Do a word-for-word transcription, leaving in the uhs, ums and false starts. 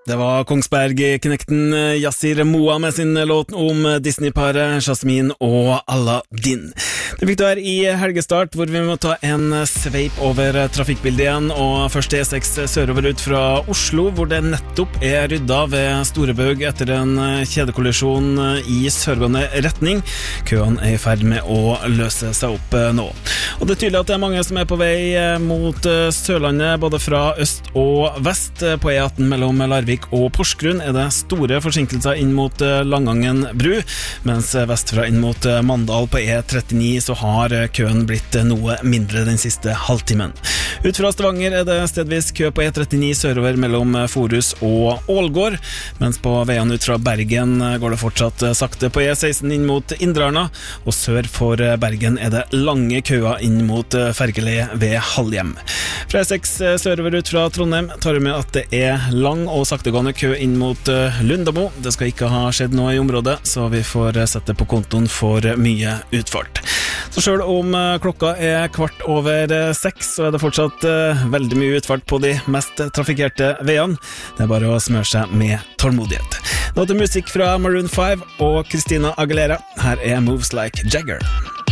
Det var Kongsberg-knekten Yassir Moa med sin låt om Disney-paret Jasmine og Aladdin. Det fikk du her i helgestart, hvor vi må ta en sveip over trafikkbildet igjen, og først E seks sørover ut fra Oslo, hvor det nettopp er rydda ved Storebøg etter en kjedekollisjon i sørgående retning. Køene er i ferd med å løse seg opp nå. Og det er tydelig at det er mange som er på vei mot Sørlandet, både fra øst og vest. På E atten mellom Larvik og Porsgrunn er det store forsinkelser inn mot Langangen bru, mens vestfra inn mot Mandal på E trettini så har køen blitt noe mindre den siste halvtimen. Ut fra Stavanger er det stedvis kø på E trettini sørover mellom Forus og Ålgård, mens på veiene ut fra Bergen går det fortsatt sakte på E seksten inn mot Indrarna, og sør for Bergen er det lange køer inn mot Fergele ved Halhjem. Fra E seks sørover ut fra Trondheim tar vi med at det er lang og saktegående kø inn mot Lundamo. Det skal ikke ha skjedd noe i området, så vi får sette på kontoen for mye utfart. Så selv om klokka er kvart over seks, så er det fortsatt veldig mye utfart på de mest trafikkerte veiene. Det er bare å smøre seg med tålmodighet. Nå til musikk fra Maroon five og Christina Aguilera. Her er Moves Like Jagger.